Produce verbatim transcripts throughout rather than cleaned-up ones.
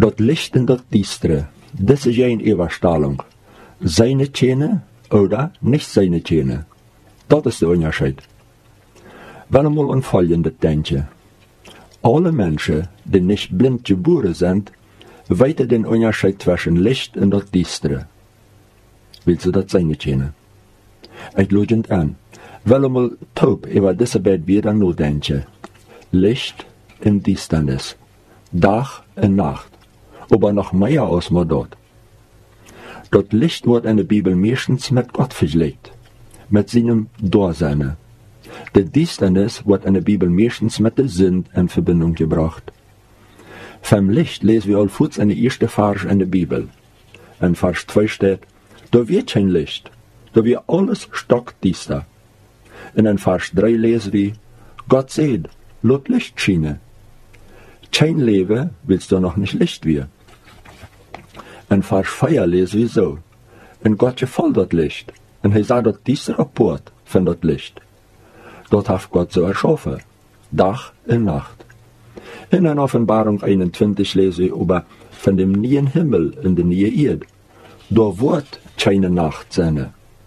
Dat licht en dat diestere, das ist geen Überstrahlung. Seine Tjene oder nicht seine Tjene. Dat is de Unterschied. Wenn einmal an Folgendes denken. Alle Menschen, die nicht blind geboren sind, weten den Unterschied zwischen Licht und das Diestere. Willst du das seine Tjene? Ich logend an. Wenn einmal taub über diese beiden wieder nachdenken. Licht und Disternis. Tag und Nacht. Aber noch mehr als man dort. Das Licht wird in der Bibel meistens mit Gott vergleicht. Mit seinem Dasein. Die Disternis wird in der Bibel meistens mit der Sünde in Verbindung gebracht. Vom Licht lesen wir allfuß in der ersten Vers in der Bibel. In Vers zwei steht, da wird kein Licht, da wird alles stockdiester. Und in Vers drei lesen wir, Gott seht, lot Licht schiene. Kein Leben willst du noch nicht Licht wir. In Vers vier lesen wir so, und Gott gefällt das Licht, und er sagt, dass dieser Rapport von das Licht. Dort hat Gott so erschaffen, Tag und Nacht. In der Offenbarung einundzwanzig lesen wir über von dem neuen Himmel und der neuen Erde. Da wird keine Nacht sein.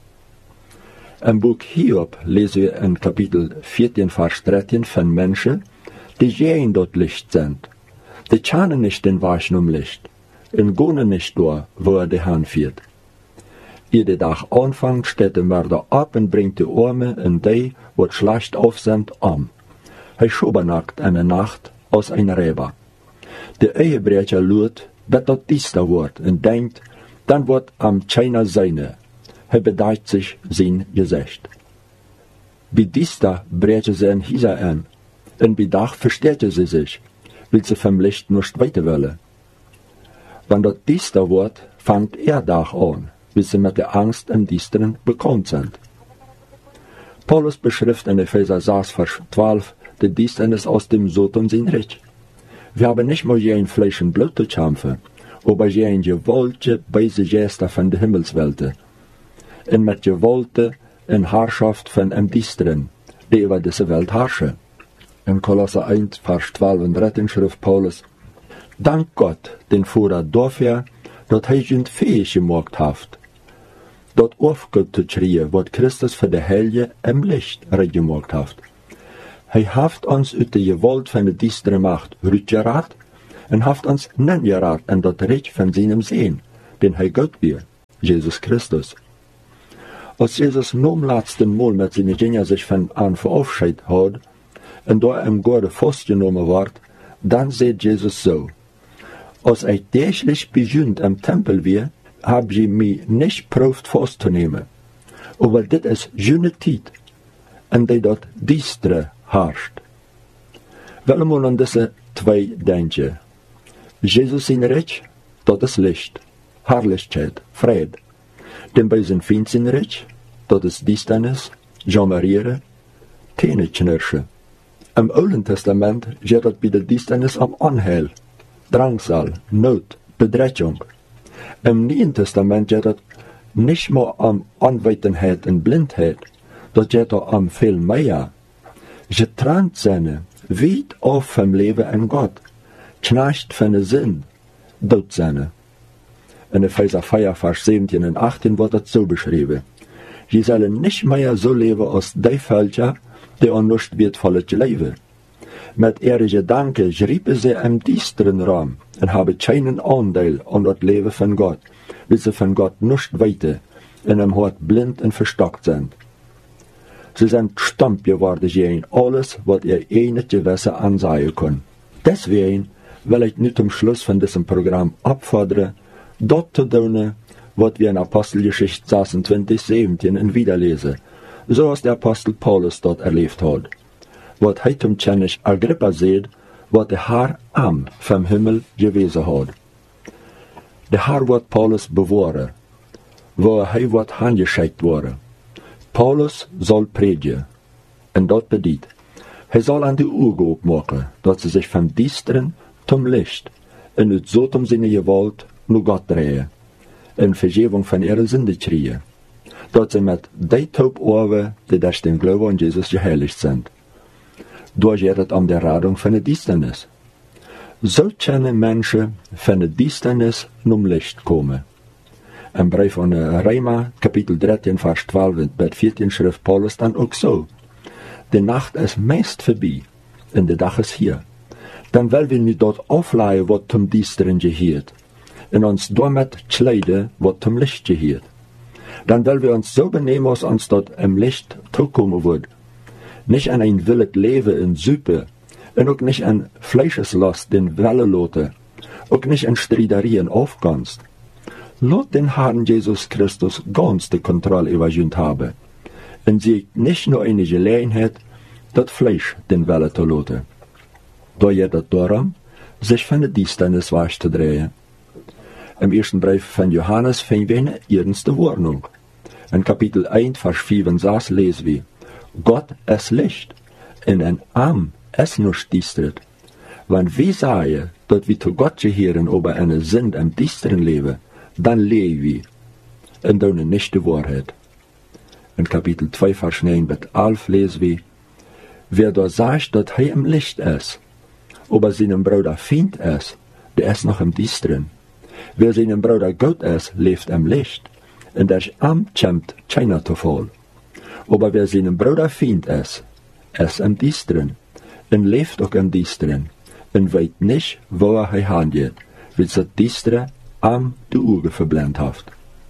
Im Buch Hiob lesen wir in Kapitel vierzehn, Vers dreizehn von Menschen, die gehen dort Licht sind. Die kennen nicht den Weg um Licht und gehen nicht dort, wo er die Hand führt. Jeder Tag anfängt, steht der Mörder ab und bringt die Arme und die, wo schlecht auf sind, um. Er schubernackt eine Nacht aus einer Rebe. Der Ehebrecher lügt, dass das diester wird und denkt, dann wird am keiner seine. Er bedeutet sich sein Gesicht. Bei diester brechen sie ein Hieser an, und bei Dach verstärken sie sich, weil sie vom Licht nicht weiter wollen. Wenn das diester wird, fängt er Dach an, weil sie mit der Angst im Diesteren bekannt sind. Paulus beschreibt in Epheser sechs, Vers zwölf, die Dienstnis aus dem Sodom sein Recht. Wir haben nicht mal gegen Fleisch und Blut zu kämpfen, aber gegen gewollte, böse Geister von der Himmelswelt. Und mit gewollte und Herrschaft von dem Diesteren, die über diese Welt herrschen. In Kolosser eins, Vers zwölf und dreizehn schrift Paulus, Dank Gott, den Führer dafür, dass er uns fähig gemacht hat, dort aufgibt zu kriegen, was Christus für die Heilige im Licht gemacht hat. Er hat uns aus der Gewalt von der düsteren Macht rückgerat und hat uns nengerat an das Recht von seinem Sehen, den er Gott wir, Jesus Christus. Als Jesus nun letzten Mal mit seinen Jüngern sich von an verabschiedet hat und da im Gorde festgenommen wird, dann sagt Jesus so, als ich täglich beginnt am Tempel wir, hab ich mich nicht probt festzunehmen. Aber das ist jene Zeit, an der dort Diestre herrscht. Wollen wir an diese zwei denken. Jesus sein Reich, das ist Licht, Herrlichkeit, Friede. Den bösen Feind sein Reich, das ist Disternis, Jamarieren, Zähneknirschen. Im Alten Testament geht das bei der Disternis am Anheil, Drangsal, Not, Bedrückung. Im Neuen Testament geht es nicht mehr um Anweitenheit und Blindheit, das geht um viel mehr. Getrennt sein, weit auf vom Leben in Gott, knecht von der Sinn, dort sein. In Epheser vier, Vers siebzehn und achtzehn wird das so beschrieben. Sie sollen nicht mehr so leben als die Völker, die an nicht wertvolles leben. Mit ihren Gedanken schriepen sie im düsteren Raum und haben keinen Anteil an das Leben von Gott, weil sie von Gott nicht weiter und im Hort blind und verstockt sind. Sie sind stumpf geworden gegen alles, was ihr eigenes Gewissen ansehen kann. Deswegen will ich nicht zum Schluss von diesem Programm abfordern, dort zu tun, was wir in Apostelgeschichte sechsundzwanzig, siebzehn und wiederlesen, so als der Apostel Paulus dort erlebt hat. Was heute um König Agrippa sieht, was der Herr am vom Himmel gewesen hat. Der Herr wird Paulus bewahren, wo er wird angeschickt wurde. Paulus soll predigen, und dort bedient. Er soll an die Augen machen, dass sie sich vom Düsteren zum Licht und ut Sodom seine Gewalt nur Gott drehen, in Vergebung von ihrer Sünde kriegen, dass sie mit die taub Ohren, die durch den Glauben an Jesus geheiligt sind. Durch geht es um die Rettung von der Düsternis. Zo kunnen mensen van de duisternis naar licht komen. Im Brief van Römer, Kapitel dreizehn, Vers twaalf en bij veertien schrijft Paulus dan ook zo. De nacht is meest voorbij en de dag is hier. Dan willen we nu dort afleiden wat zum duisteren geheert en ons daarmet kleiden wat zum licht geheert. Dan willen we ons zo benemen als ons dort im licht toekomen wordt. Nicht an ein willet leven in Süppe, en ook nicht an Fleischeslast den Welle loten, ook nicht an Striderie en Aufganst. Laat den Herrn Jesus Christus ganz die Kontrolle über uns haben, en sie nicht nur eine Gelegenheit, das Fleisch den Welle zu loten. Da je dat darum, sich von der Duisternis weg zu drehen. Im ersten Brief von Johannes finden wir eine ernste Warnung. In Kapitel eins, Vers vier und sechs lesen wir, Gott ist Licht, en ein Arm ist nicht düstert. Wenn wir sagen, dass wir zu Gott gehören, aber eine Sünde im düsteren Leben, dann leben wir, und das ist nicht die Wahrheit. In Kapitel zwei, Vers neun bis elf lesen wir, wer da sagt, dass er im Licht ist, aber seinem Bruder Feind ist, der ist noch im Düsteren. Wer seinem Bruder Gott ist, lebt im Licht, und der Arm kommt keiner zu Fall. Aber wer seinem Bruder Feind ist, ist im Düsteren, und lebt auch im Düsteren, und weiß nicht, wo er hingeht, weil das Düstere am die Augen verblendet hat.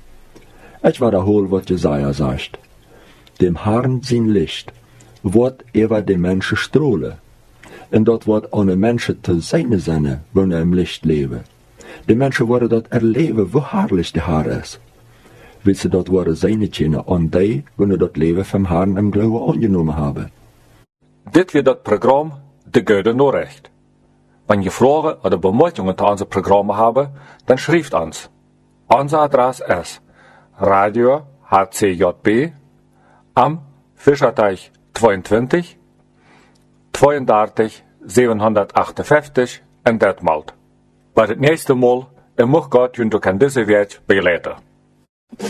Ich wiederhole, was Jesaja sagt. Dem Herrn sein Licht wird über die Menschen strahlen, und dort wird ohne Menschen zu seinen Sinne, wenn er im Licht leben. Die Menschen werden dort erleben, wo herrlich der Herr ist. Weil sie dort worden seine Kinder an die, wenn sie dort Leben vom Herrn im Glauben angenommen haben. Dit weer dat programma De Goede Nachricht. Wenn je Fragen oder Bemerkungen zu unserem Programm haben, dann schreibt uns. Unser Adress ist Radio H C J B am Fischerteich zweiundzwanzig zweiunddreißig siebenhundertachtundfünfzig in Detmold. Bei das nächste Mal, er mag Gott junto kann diese Welt beleiten.